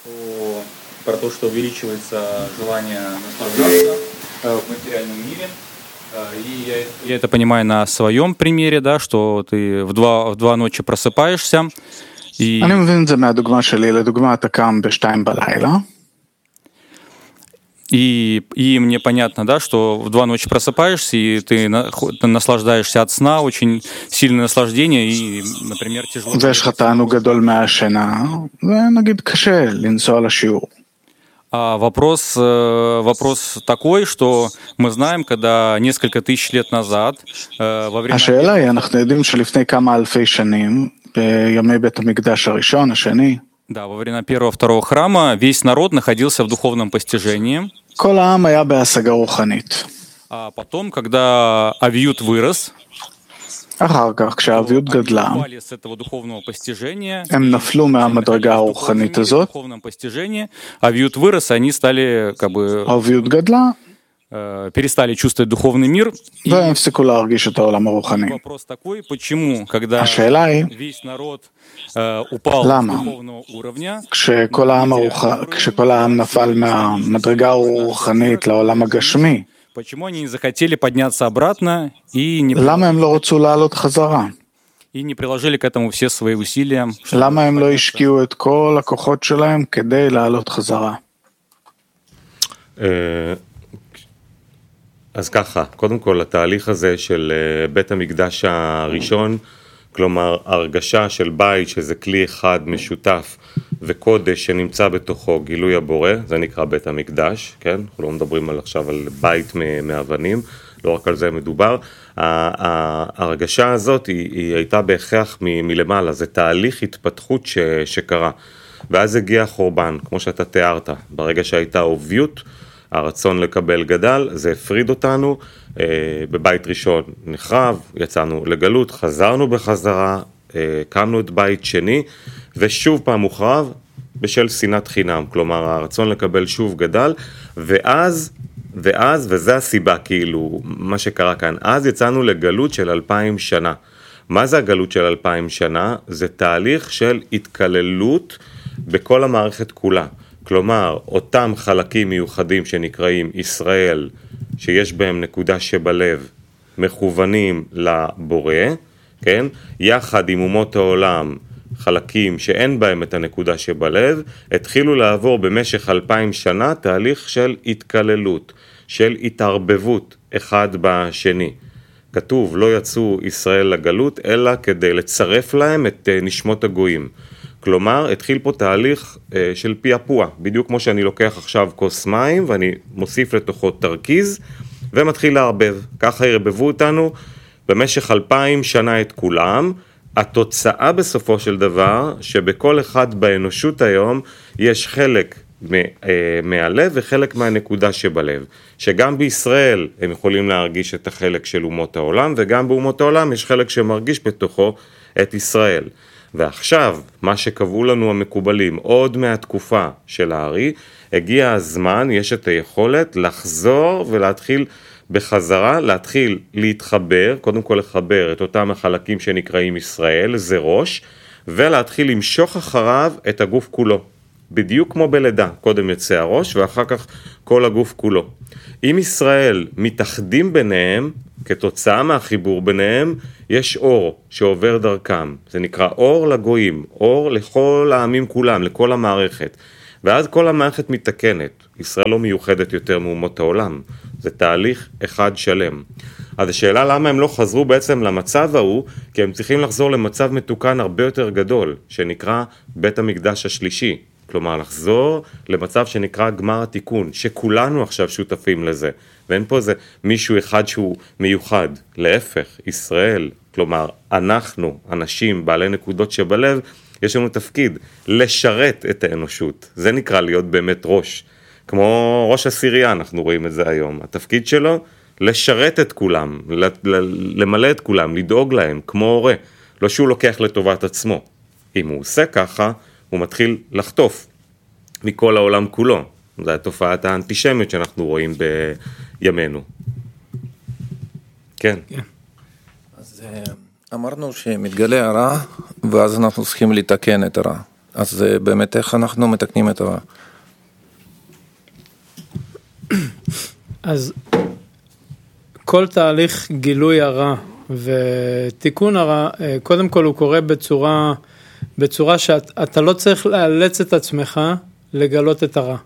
про то, что увеличивается желание наслаждаться в материальном мире. И я это понимаю на своем примере, да, что ты в два ночи просыпаешься. אני מבין את זה מהדוגמה שלי, לדוגמה אתה קם ב-2 בלילה. И мне понятно, да, что в 2 ночи просыпаешься, и ты наслаждаешься от сна, очень сильное наслаждение, и, например, тяжело... ויש לך תענוג גדול מהשינה, ונגיד קשה לנסוע לשיעור. Вопрос такой, что мы знаем, когда несколько тысяч лет назад, во время... השאלה היא, אנחנו יודעים שלפני כמה אלפי שנים, בימי בית המקדש הראשון, השני, Да, во время первого-второго храма весь народ находился в духовном постижении. כל העם היה בהשגה רוחנית. А потом, когда Авиют вырос, אחר כך, כשהאביות גדלה, с этого духовного постижения, הם נפלו מהמדרגה הרוחנית הזאת, духовном постижении, Авиют вырос, они стали как бы האביות גדלה, перестали чувствовать духовный мир. והם הפסיקו להרגיש את העולם הרוחני. Вопрос такой, почему, когда השאלה היא, весь народ упал с למה? духовного уровня, כשכל העם נפל מהמדרגה הרוחנית לעולם הגשמי, почему они не захотели подняться обратно и למה הם לא רצו לעלות חזרה? не приложили к этому все свои усилия? למה הם לא השקיעו את כל הכוחות שלהם כדי לעלות חזרה? אז ככה, קודם כל התהליך הזה של בית המקדש הראשון, כלומר הרגשה של בית שזה כלי אחד משותף וקודש שנמצא בתוכו גילוי הבורא, זה נקרא בית המקדש, כן? אנחנו לא מדברים עכשיו על בית מאבנים, לא רק על זה מדובר. ההרגשה הזאת היא הייתה בהכרח מלמעלה, זה תהליך התפתחות שקרה. ואז הגיע החורבן, כמו שאתה תיארת, ברגע שהייתה אוביות, הרצון לקבל גדל, זה הפריד אותנו, בבית ראשון נחרב, יצאנו לגלות, חזרנו בחזרה, קמנו את בית שני, ושוב פעם הוחרב בשל שנאת חינם, כלומר הרצון לקבל שוב גדל, ואז, וזה הסיבה כאילו, מה שקרה כאן, אז יצאנו לגלות של 2000 שנה. מה זה הגלות של 2000 שנה? זה תהליך של התקללות בכל המערכת כולה. כלומר, אותם חלקים מיוחדים שנקראים ישראל, שיש בהם נקודה שבלב, מכוונים לבורא, כן? יחד עם אומות העולם, חלקים שאין בהם את הנקודה שבלב, התחילו לעבור במשך 2000 שנה תהליך של התקללות, של התערבבות אחד בשני. כתוב, לא יצאו ישראל לגלות, אלא כדי לצרף להם את נשמות הגויים. כלומר, התחיל פה תהליך של פיאפוע, בדיוק כמו שאני לוקח עכשיו כוס מים, ואני מוסיף לתוכו תרכיז, ומתחיל לערבב. ככה ירבבו אותנו במשך 2000 שנה את כולם. התוצאה בסופו של דבר, שבכל אחד באנושות היום, יש חלק מהלב וחלק מהנקודה שבלב. שגם בישראל הם יכולים להרגיש את החלק של אומות העולם, וגם באומות העולם יש חלק שמרגיש בתוכו את ישראל. ועכשיו, מה שקבעו לנו המקובלים עוד מהתקופה של הארי, הגיע הזמן, יש את היכולת לחזור ולהתחיל בחזרה, להתחיל להתחבר, קודם כל לחבר את אותם החלקים שנקראים ישראל, זה ראש, ולהתחיל למשוך אחריו את הגוף כולו. בדיוק כמו בלידה, קודם יצא הראש ואחר כך כל הגוף כולו. אם ישראל מתאחדים ביניהם, כתוצאה מהחיבור ביניהם, יש אור שעובר דרכם. זה נקרא אור לגויים, אור לכל העמים כולם, לכל המערכת. ואז כל המערכת מתקנת. ישראל לא מיוחדת יותר מאומות העולם. זה תהליך אחד שלם. אז השאלה למה הם לא חזרו בעצם למצב ההוא, כי הם צריכים לחזור למצב מתוקן הרבה יותר גדול, שנקרא בית המקדש השלישי. כלומר, לחזור למצב שנקרא גמר התיקון, שכולנו עכשיו שותפים לזה. ואין פה איזה מישהו אחד שהוא מיוחד. להפך, ישראל, כלומר, אנחנו, אנשים, בעלי נקודות שבלב, יש לנו תפקיד לשרת את האנושות. זה נקרא להיות באמת ראש. כמו ראש הסירייה, אנחנו רואים את זה היום. התפקיד שלו, לשרת את כולם, למלא את כולם, לדאוג להם, כמו הורה. לא שהוא לוקח לטובת עצמו. אם הוא עושה ככה, הוא מתחיל לחטוף מכל העולם כולו. זו התופעת האנטישמיות שאנחנו רואים בימינו. כן. אז אמרנו שמתגלה הרע, ואז אנחנו צריכים לתקן את הרע. אז באמת איך אנחנו מתקנים את הרע? אז כל תהליך גילוי הרע ותיקון הרע, קודם כל הוא קורה בצורה שאתה לא צריך לאלץ את עצמך לגלות את הרע.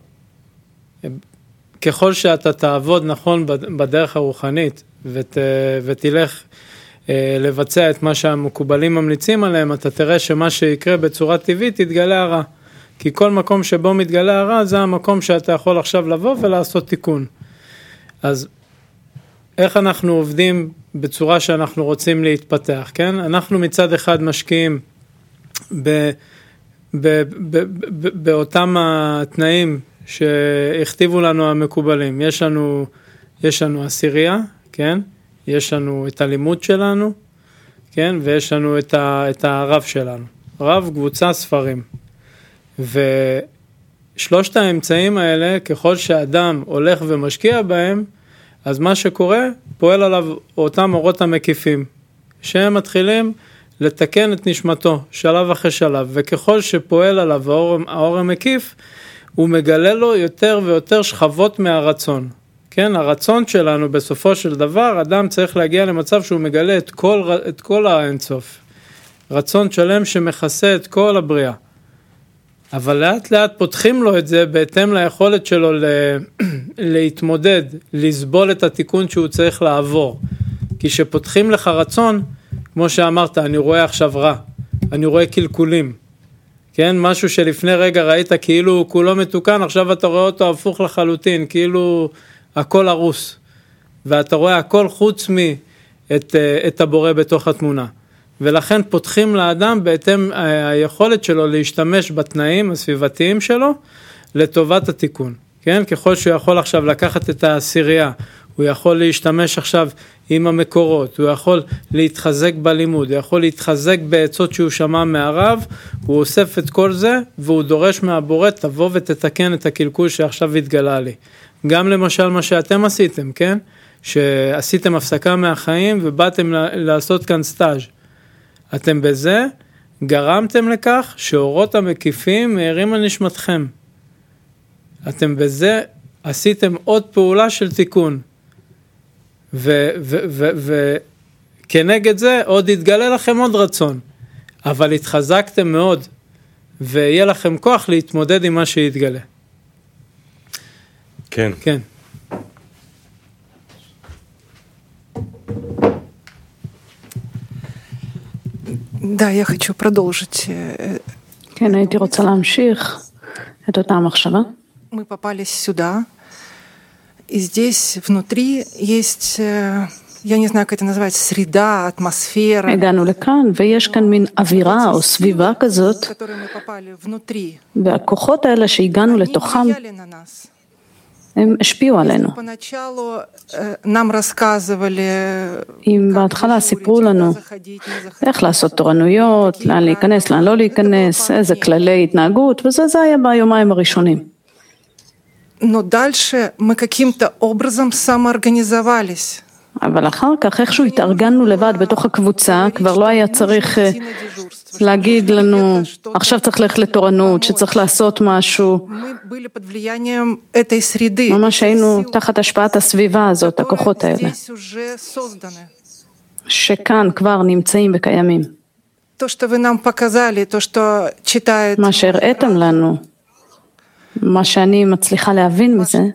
ככל שאתה תעבוד נכון בדרך הרוחנית ותלך לבצע את מה שהמקובלים ממליצים עליהם, אתה תראה שמה שיקרה בצורה טבעית יתגלה הרע. כי כל מקום שבו מתגלה הרע זה המקום שאתה יכול עכשיו לבוא ולעשות תיקון. אז איך אנחנו עובדים בצורה שאנחנו רוצים להתפתח, כן? אנחנו מצד אחד משקיעים באותם התנאים שהכתיבו לנו המקובלים. יש לנו עשירייה, כן? יש לנו את הלימוד שלנו, כן? ויש לנו את הרב שלנו. רב, קבוצה, ספרים. ושלושת האמצעים האלה, ככל שאדם הולך ומשקיע בהם, אז מה שקורה, פועל עליו אותם אורות המקיפים, שהם מתחילים לתקן את נשמתו, שלב אחרי שלב, וככל שפועל עליו האור המקיף, הוא מגלה לו יותר ויותר שכבות מהרצון. כן, הרצון שלנו בסופו של דבר, אדם צריך להגיע למצב שהוא מגלה את כל האינסוף. רצון שלם שמכסה את כל הבריאה. אבל לאט לאט פותחים לו את זה בהתאם ליכולת שלו להתמודד, לסבול את התיקון שהוא צריך לעבור. כי שפותחים לך רצון, כמו שאמרת, אני רואה עכשיו רע, אני רואה קלקולים. כן, משהו שלפני רגע ראית כאילו כולו מתוקן, עכשיו אתה רואה אותו הפוך לחלוטין, כאילו הכל הרוס. ואתה רואה הכל חוץ את הבורא בתוך התמונה. ולכן פותחים לאדם בהתאם היכולת שלו להשתמש בתנאים הסביבתיים שלו לטובת התיקון. כן? ככל שהוא יכול עכשיו לקחת את העשירייה, הוא יכול להשתמש עכשיו עם המקורות, הוא יכול להתחזק בלימוד, הוא יכול להתחזק בעצות שהוא שמע מהרב, הוא אוסף את כל זה והוא דורש מהבורא, תבוא ותתקן את הקלקול שעכשיו התגלה לי. גם למשל מה שאתם עשיתם, כן? שעשיתם הפסקה מהחיים ובאתם לעשות כאן סטאז'. אתם בזה גרמתם לכך שאורות המקיפים מאירים על נשמתכם. אתם בזה עשיתם עוד פעולה של תיקון. וכנגד זה עוד יתגלה לכם עוד רצון. אבל התחזקתם מאוד, ויהיה לכם כוח להתמודד עם מה שיתגלה. כן. כן. Да, я хочу продолжить. כן, הייתי רוצה להמשיך את אותה המחשבה. Мы попали сюда, и здесь внутри есть, я не знаю, как это называется, среда, атмосфера. הגענו לכאן, ויש כאן מין אווירה או סביבה כזאת, והכוחות האלה שהגענו לתוכם, הם השפיעו עלינו. אם בהתחלה סיפרו לנו איך לעשות תורנויות, לאן להיכנס, לאן לא להיכנס, איזה כללי התנהגות, וזה היה ביומיים הראשונים. אבל אחר כך איכשהו התארגנו לבד בתוך הקבוצה, כבר לא היה צריך להגיד לנו, עכשיו צריך ללכת לתורנות, שצריך לעשות משהו. ממש היינו תחת השפעת הסביבה הזאת, הכוחות האלה, שכאן כבר נמצאים וקיימים. מה שהראיתם לנו, מה שאני מצליחה להבין מזה,